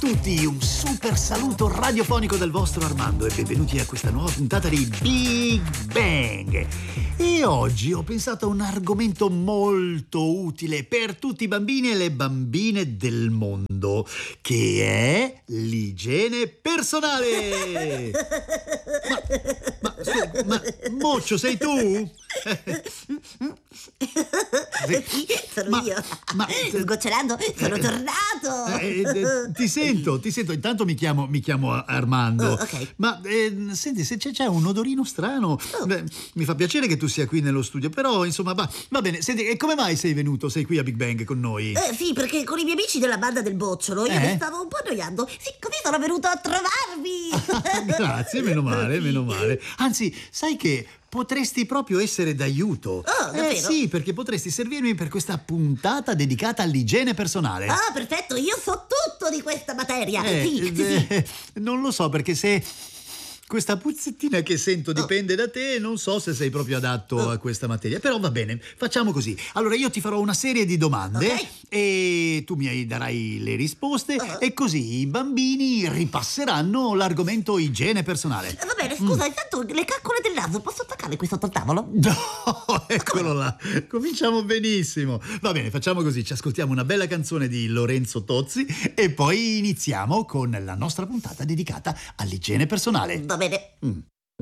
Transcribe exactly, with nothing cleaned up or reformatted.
tutti, un super saluto radiofonico dal vostro Armando e benvenuti a questa nuova puntata di Big Bang. E oggi ho pensato a un argomento molto utile per tutti i bambini e le bambine del mondo, che è l'igiene personale. Ma, ma, su, ma Moccio, sei tu? Sì, sono ma, io. Ma, Sgocciolando, sono eh, tornato. Eh, eh, ti sento, ti sento. Intanto mi chiamo, mi chiamo Armando. Oh, ok. Ma eh, senti, se c'è, c'è un odorino strano, Oh. beh, mi fa piacere che tu sia qui nello studio, però insomma, va, va bene. Senti, e come mai sei venuto? Sei qui a Big Bang con noi? Eh, sì, perché con i miei amici della banda del Bocciolo io Eh? mi stavo un po' annoiando. Sì, così sono venuto a trovarvi. Grazie, meno male, meno male. Anzi, sai che potresti proprio essere d'aiuto. Oh, davvero? Eh sì, perché potresti servirmi per questa puntata dedicata all'igiene personale. Ah, perfetto, io so tutto di questa materia. Eh, Sì, sì, sì. eh, non lo so, perché se questa puzzettina che sento dipende da te, non so se sei proprio adatto Oh. a questa materia. Però va bene, facciamo così. Allora io ti farò una serie di domande, Ok. e tu mi darai le risposte, Oh. e così i bambini ripasseranno l'argomento igiene personale. Eh, Va bene, scusa, intanto le caccole del naso posso attaccare qui sotto il tavolo? No, eccolo là. Cominciamo benissimo. Va bene, facciamo così. Ci ascoltiamo una bella canzone di Lorenzo Tozzi e poi iniziamo con la nostra puntata dedicata all'igiene personale. Va bene. Mm.